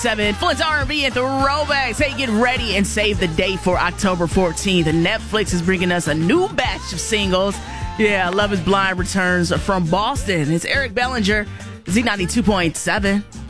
Flint's R&B and throwbacks. Hey, get ready and save the date for October 14th. Netflix is bringing us a new batch of singles. Yeah, Love is Blind returns from Boston. It's Eric Bellinger, Z92.7.